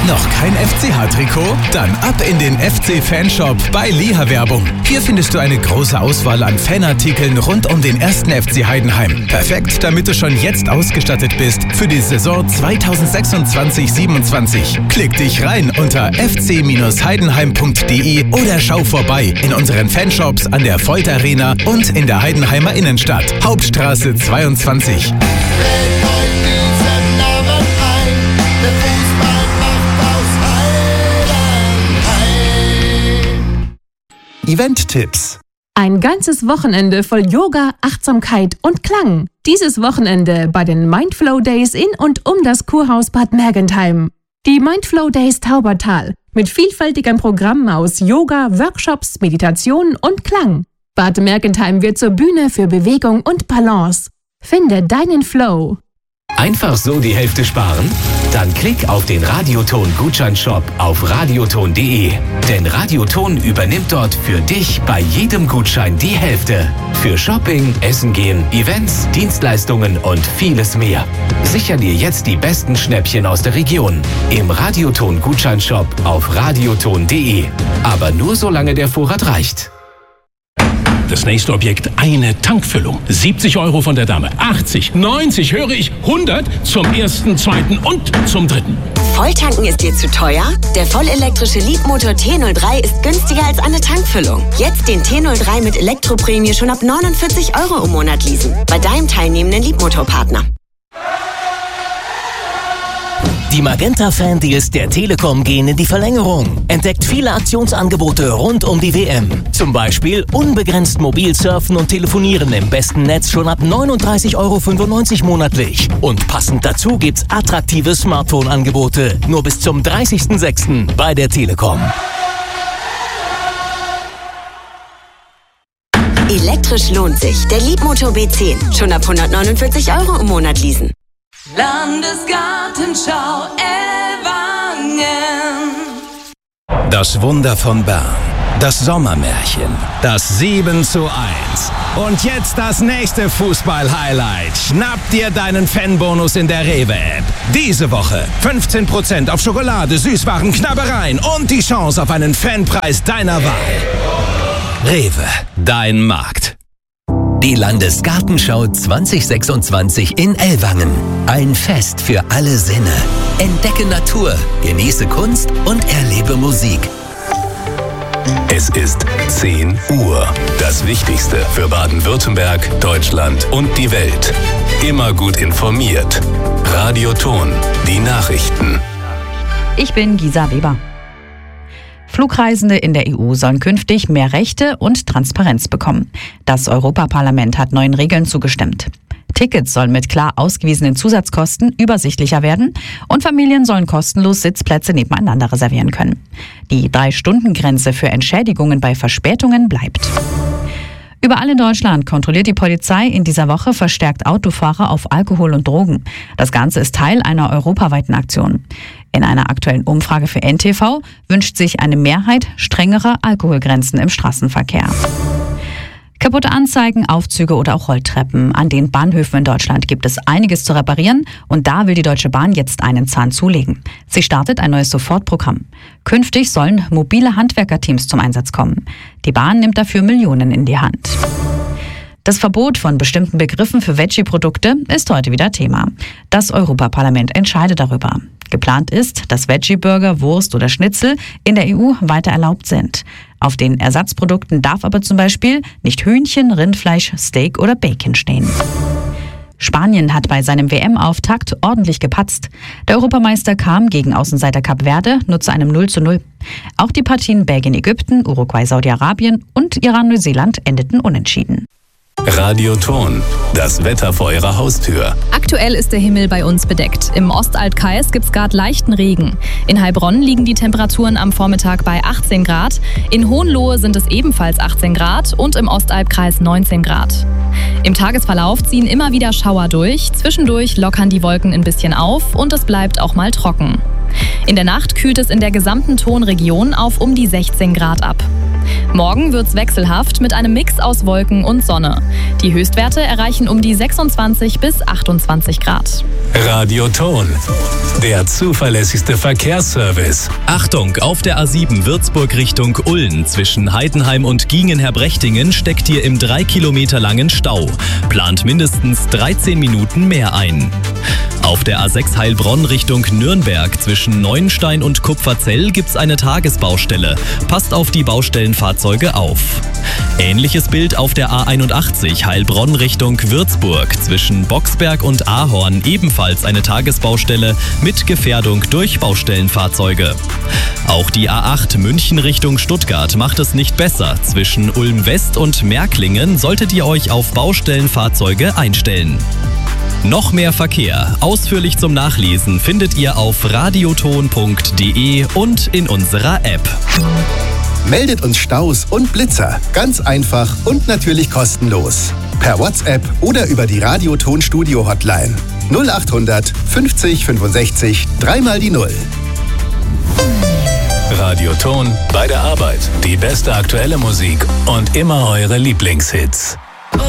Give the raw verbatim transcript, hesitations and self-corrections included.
Noch kein F C H-Trikot? Dann ab in den F C-Fanshop bei Liha Werbung. Hier findest du eine große Auswahl an Fanartikeln rund um den ersten F C Heidenheim. Perfekt, damit du schon jetzt ausgestattet bist für die Saison zweitausendsechsundzwanzig siebenundzwanzig. Klick dich rein unter f c heidenheim punkt d e oder schau vorbei in unseren Fanshops an der Volt Arena und in der Heidenheimer Innenstadt. Hauptstraße zweiundzwanzig. Event-Tipps. Ein ganzes Wochenende voll Yoga, Achtsamkeit und Klang. Dieses Wochenende bei den Mindflow Days in und um das Kurhaus Bad Mergentheim. Die Mindflow Days Taubertal mit vielfältigem Programm aus Yoga, Workshops, Meditation und Klang. Bad Mergentheim wird zur Bühne für Bewegung und Balance. Finde deinen Flow. Einfach so die Hälfte sparen? Dann klick auf den Radioton-Gutscheinshop auf radioton punkt d e. Denn Radioton übernimmt dort für dich bei jedem Gutschein die Hälfte. Für Shopping, Essen gehen, Events, Dienstleistungen und vieles mehr. Sicher dir jetzt die besten Schnäppchen aus der Region. Im Radioton-Gutscheinshop auf radioton punkt d e. Aber nur solange der Vorrat reicht. Das nächste Objekt, eine Tankfüllung. siebzig Euro von der Dame. achtzig, neunzig, höre ich, hundert zum ersten, zweiten und zum dritten. Volltanken ist dir zu teuer? Der vollelektrische Leapmotor T null drei ist günstiger als eine Tankfüllung. Jetzt den T null drei mit Elektroprämie schon ab neunundvierzig Euro im Monat leasen. Bei deinem teilnehmenden Leapmotor-Partner. Die Magenta-Fan-Deals der Telekom gehen in die Verlängerung. Entdeckt viele Aktionsangebote rund um die W M. Zum Beispiel unbegrenzt mobil surfen und telefonieren im besten Netz schon ab neununddreißig Euro fünfundneunzig monatlich. Und passend dazu gibt's attraktive Smartphone-Angebote. Nur bis zum dreißigsten sechsten bei der Telekom. Elektrisch lohnt sich. Der Leapmotor B zehn. Schon ab hundertneunundvierzig Euro im Monat leasen. Landesgartenschau Ellwangen. Das Wunder von Bern. Das Sommermärchen. Das sieben zu eins. Und jetzt das nächste Fußball-Highlight. Schnapp dir deinen Fanbonus in der Rewe-App. Diese Woche fünfzehn Prozent auf Schokolade, Süßwaren, Knabbereien und die Chance auf einen Fanpreis deiner Wahl. Rewe, dein Markt. Die Landesgartenschau zwanzig sechsundzwanzig in Ellwangen. Ein Fest für alle Sinne. Entdecke Natur, genieße Kunst und erlebe Musik. Es ist zehn Uhr. Das Wichtigste für Baden-Württemberg, Deutschland und die Welt. Immer gut informiert. Radioton, die Nachrichten. Ich bin Gisa Weber. Flugreisende in der E U sollen künftig mehr Rechte und Transparenz bekommen. Das Europaparlament hat neuen Regeln zugestimmt. Tickets sollen mit klar ausgewiesenen Zusatzkosten übersichtlicher werden und Familien sollen kostenlos Sitzplätze nebeneinander reservieren können. Die Drei-Stunden-Grenze für Entschädigungen bei Verspätungen bleibt. Überall in Deutschland kontrolliert die Polizei in dieser Woche verstärkt Autofahrer auf Alkohol und Drogen. Das Ganze ist Teil einer europaweiten Aktion. In einer aktuellen Umfrage für N T V wünscht sich eine Mehrheit strengerer Alkoholgrenzen im Straßenverkehr. Kaputte Anzeigen, Aufzüge oder auch Rolltreppen. An den Bahnhöfen in Deutschland gibt es einiges zu reparieren und da will die Deutsche Bahn jetzt einen Zahn zulegen. Sie startet ein neues Sofortprogramm. Künftig sollen mobile Handwerkerteams zum Einsatz kommen. Die Bahn nimmt dafür Millionen in die Hand. Das Verbot von bestimmten Begriffen für Veggie-Produkte ist heute wieder Thema. Das Europaparlament entscheidet darüber. Geplant ist, dass Veggie-Burger, Wurst oder Schnitzel in der E U weiter erlaubt sind. Auf den Ersatzprodukten darf aber zum Beispiel nicht Hühnchen, Rindfleisch, Steak oder Bacon stehen. Spanien hat bei seinem W M-Auftakt ordentlich gepatzt. Der Europameister kam gegen Außenseiter Kap Verde nur zu einem null zu null. Auch die Partien Belgien, Ägypten, Uruguay, Saudi-Arabien und Iran, Neuseeland endeten unentschieden. Radioton, das Wetter vor Ihrer Haustür. Aktuell ist der Himmel bei uns bedeckt. Im Ostaltkreis gibt es gerade leichten Regen. In Heilbronn liegen die Temperaturen am Vormittag bei achtzehn Grad. In Hohenlohe sind es ebenfalls achtzehn Grad und im Ostalbkreis neunzehn Grad. Im Tagesverlauf ziehen immer wieder Schauer durch. Zwischendurch lockern die Wolken ein bisschen auf und es bleibt auch mal trocken. In der Nacht kühlt es in der gesamten Tonregion auf um die sechzehn Grad ab. Morgen wird's wechselhaft mit einem Mix aus Wolken und Sonne. Die Höchstwerte erreichen um die sechsundzwanzig bis achtundzwanzig Grad. Radioton, der zuverlässigste Verkehrsservice. Achtung, auf der A sieben Würzburg Richtung Ulm zwischen Heidenheim und Giengen-Herbrechtingen steckt ihr im drei Kilometer langen Stau. Plant mindestens dreizehn Minuten mehr ein. Auf der A sechs Heilbronn Richtung Nürnberg zwischen Neuenstein und Kupferzell gibt's eine Tagesbaustelle. Passt auf die Baustellenfahrzeuge auf. Ähnliches Bild auf der A einundachtzig Heilbronn Richtung Würzburg zwischen Boxberg und Ahorn, ebenfalls eine Tagesbaustelle mit Gefährdung durch Baustellenfahrzeuge. Auch die A acht München Richtung Stuttgart macht es nicht besser. Zwischen Ulm West und Märklingen solltet ihr euch auf Baustellenfahrzeuge einstellen. Noch mehr Verkehr, ausführlich zum Nachlesen, findet ihr auf radioton punkt de und in unserer App. Meldet uns Staus und Blitzer. Ganz einfach und natürlich kostenlos. Per WhatsApp oder über die Radioton Studio Hotline. null achthundert fünfzig fünfundsechzig dreimal die Null. Radioton bei der Arbeit. Die beste aktuelle Musik und immer eure Lieblingshits.